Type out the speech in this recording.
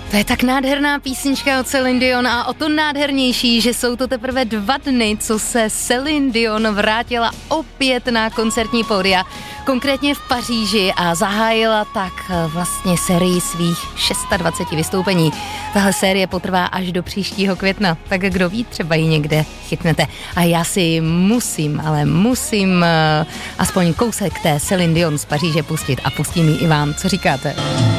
To je tak nádherná písnička od Celine Dion a o to nádhernější, že jsou to teprve 2 dny, co se Celine Dion vrátila opět na koncertní pódia, konkrétně v Paříži a zahájila tak vlastně sérii svých 26 vystoupení. Tahle série potrvá až do příštího května, tak kdo ví, třeba ji někde chytnete. A já si musím aspoň kousek té Celine Dion z Paříže pustit a pustím ji i vám. Co říkáte?